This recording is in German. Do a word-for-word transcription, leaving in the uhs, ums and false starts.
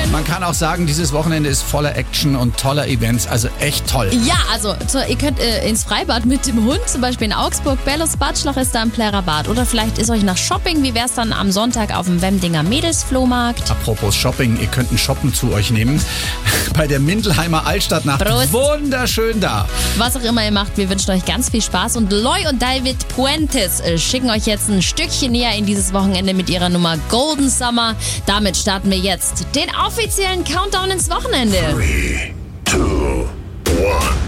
Man kann auch sagen, dieses Wochenende ist voller Action und toller Events, also echt toll. Ja, also ihr könnt äh, ins Freibad mit dem Hund, zum Beispiel in Augsburg. Bellos Batschloch ist da im Plärrerbad. Oder vielleicht ist euch nach Shopping. Wie wär's dann am Sonntag auf dem Wemdinger Mädelsflohmarkt? Apropos Shopping, ihr könnt ein Shoppen zu euch nehmen. Bei der Mindelheimer Altstadtnacht. Prost. Wunderschön da. Was auch immer ihr macht, wir wünschen euch ganz viel Spaß. Und Loy und David Puentes äh, schicken euch jetzt ein Stückchen näher in dieses Wochenende mit ihrer Nummer Golden Summer. Damit starten wir jetzt den offiziellen Countdown ins Wochenende. Three, two, one.